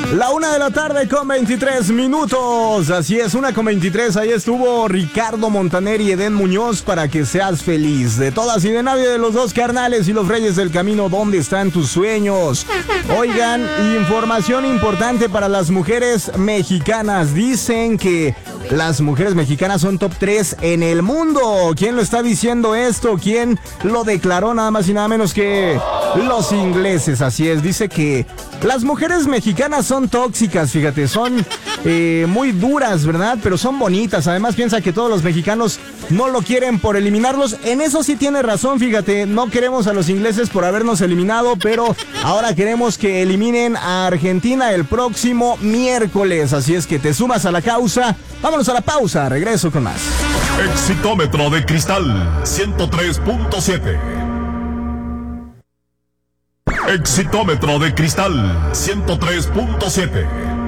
La 1:23 p.m. Así es, 1:23 p.m. Ahí estuvo Ricardo Montaner y Edén Muñoz para que seas feliz. De todas y de nadie, de los dos carnales y los reyes del camino, ¿dónde están tus sueños? Oigan, información importante para las mujeres mexicanas. Dicen que las mujeres mexicanas son top 3 en el mundo. ¿Quién lo está diciendo esto? ¿Quién lo declaró? Nada más y nada menos que los ingleses. Así es, dice que las mujeres mexicanas son tóxicas, fíjate, son muy duras, ¿verdad? Pero son bonitas. Además piensa que todos los mexicanos no lo quieren por eliminarlos. En eso sí tiene razón, fíjate. No queremos a los ingleses por habernos eliminado, pero ahora queremos que eliminen a Argentina el próximo miércoles. Así es que te sumas a la causa. Vámonos a la pausa, regreso con más. Exitómetro de cristal 103.7. Exitómetro de cristal 103.7.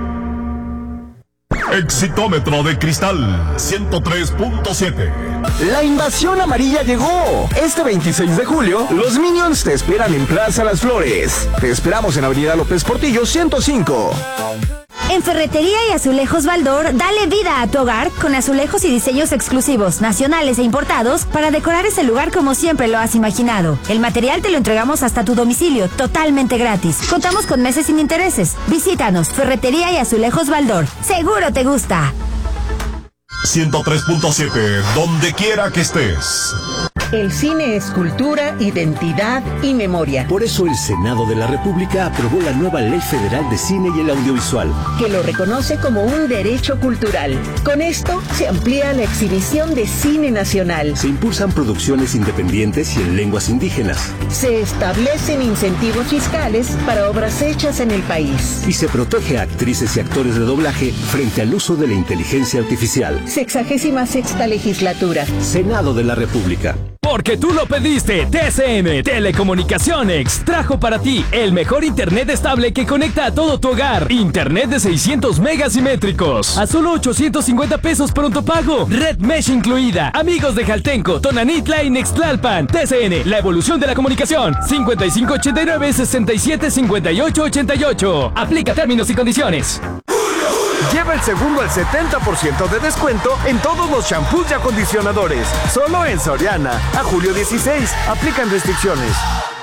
Exitómetro de cristal 103.7. La invasión amarilla llegó. Este 26 de julio, los Minions te esperan en Plaza Las Flores. Te esperamos en Avenida López Portillo 105. En Ferretería y Azulejos Baldor, dale vida a tu hogar con azulejos y diseños exclusivos, nacionales e importados, para decorar ese lugar como siempre lo has imaginado. El material te lo entregamos hasta tu domicilio, totalmente gratis. Contamos con meses sin intereses. Visítanos, Ferretería y Azulejos Baldor. Seguro te gusta. 103.7, donde quiera que estés. El cine es cultura, identidad y memoria. Por eso el Senado de la República aprobó la nueva Ley Federal de Cine y el Audiovisual, que lo reconoce como un derecho cultural. Con esto se amplía la exhibición de cine nacional. Se impulsan producciones independientes y en lenguas indígenas. Se establecen incentivos fiscales para obras hechas en el país. Y se protege a actrices y actores de doblaje frente al uso de la inteligencia artificial. 66ª legislatura. Senado de la República. Porque tú lo pediste, TCM Telecomunicaciones trajo para ti el mejor internet estable que conecta a todo tu hogar. Internet de 600 megas simétricos a solo 850 pesos pronto pago. Red Mesh incluida. Amigos de Jaltenco, Tonanitla y Nextlalpan. TCN, la evolución de la comunicación. 5589-675888. Aplica términos y condiciones. Lleva el segundo al 70% de descuento en todos los shampoos y acondicionadores. Solo en Soriana. A julio 16. Aplican restricciones.